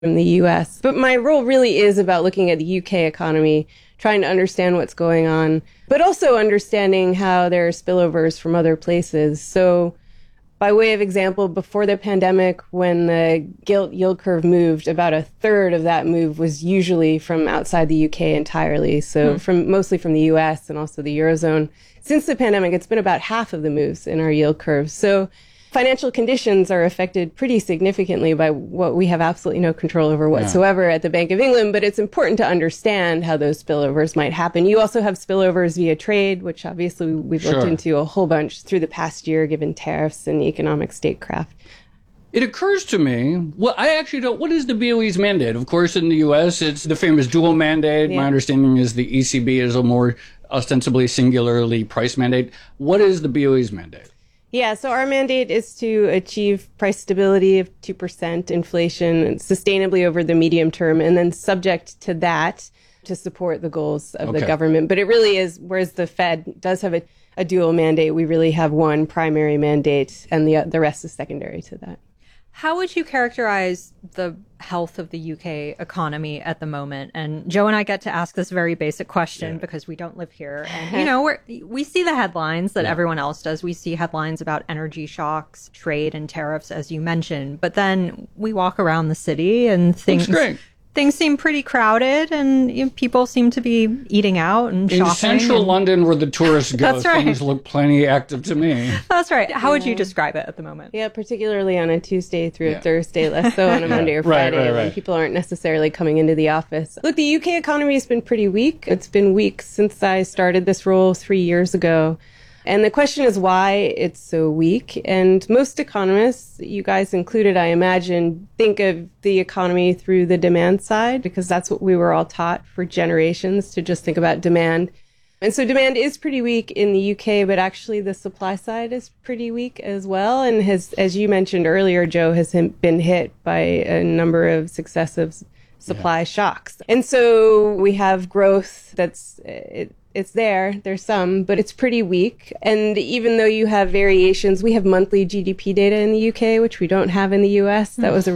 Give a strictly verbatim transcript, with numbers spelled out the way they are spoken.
in the U S. But my role really is about looking at the U K economy, trying to understand what's going on, but also understanding how there are spillovers from other places. So by way of example, before the pandemic, when the gilt yield curve moved, about a third of that move was usually from outside the U K entirely. So hmm. from mostly from the U S and also the Eurozone. Since the pandemic, it's been about half of the moves in our yield curve. So financial conditions are affected pretty significantly by what we have absolutely no control over whatsoever yeah. at the Bank of England, but it's important to understand how those spillovers might happen. You also have spillovers via trade, which obviously we've sure. looked into a whole bunch through the past year, given tariffs and economic statecraft. It occurs to me, well, I actually don't, what is the B O E's mandate? Of course, in the U S, it's the famous dual mandate. Yeah. My understanding is the E C B is a more ostensibly singularly price mandate. What is the B O E's mandate? Yeah, so our mandate is to achieve price stability of two percent inflation sustainably over the medium term, and then subject to that to support the goals of okay. the government. But it really is, whereas the Fed does have a, a dual mandate, we really have one primary mandate, and the the rest is secondary to that. How would you characterize the health of the U K economy at the moment? And Joe and I get to ask this very basic question yeah. because we don't live here. And, you know, we're, we see the headlines that yeah. everyone else does. We see headlines about energy shocks, trade and tariffs, as you mentioned. But then we walk around the city and things... Things seem pretty crowded, and you know, people seem to be eating out and shopping. In central and... London, where the tourists go, That's right. things look plenty active to me. That's right. How yeah. would you describe it at the moment? Yeah, particularly on a Tuesday through yeah. a Thursday, less so on a Monday or Friday, right, right, right. when people aren't necessarily coming into the office. Look, the U K economy has been pretty weak. It's been weak since I started this role three years ago. And the question is why it's so weak. And most economists, you guys included, I imagine, think of the economy through the demand side, because that's what we were all taught for generations, to just think about demand. And so demand is pretty weak in the U K, but actually the supply side is pretty weak as well. And has, as you mentioned earlier, Joe, has been hit by a number of successive supply yeah. shocks. And so we have growth that's... It, It's there, there's some, but it's pretty weak. And even though you have variations, we have monthly G D P data in the U K, which we don't have in the U S. That was a